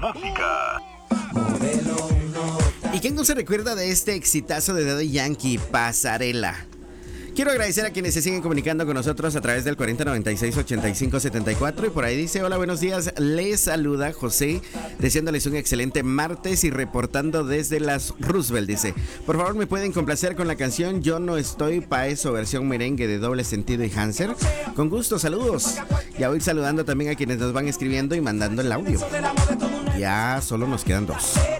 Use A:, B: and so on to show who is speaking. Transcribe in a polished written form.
A: ¿Y quién no se recuerda de este exitazo de Daddy Yankee, Pasarela? Quiero agradecer a quienes se siguen comunicando con nosotros a través del 4096-8574 y por ahí dice: hola, buenos días, les saluda José, deseándoles un excelente martes y reportando desde las Roosevelt. Dice: por favor, me pueden complacer con la canción Yo no estoy pa' eso, versión merengue de Doble Sentido y Hanser. Con gusto, saludos. Ya voy saludando también a quienes nos van escribiendo y mandando el audio. Ya solo nos quedan dos.